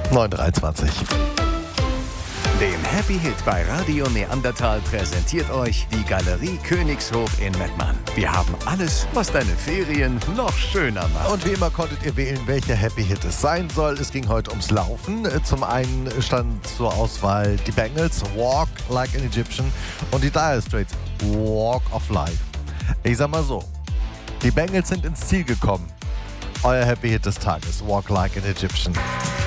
9:23. Den Happy Hit bei Radio Neandertal präsentiert euch die Galerie Königshof in Mettmann. Wir haben alles, was deine Ferien noch schöner macht. Und wie immer konntet ihr wählen, welcher Happy Hit es sein soll. Es ging heute ums Laufen. Zum einen stand zur Auswahl die Bangles, Walk Like an Egyptian, und die Dire Straits, Walk of Life. Ich sag mal so, die Bangles sind ins Ziel gekommen. Euer Happy Hit des Tages, Walk Like an Egyptian.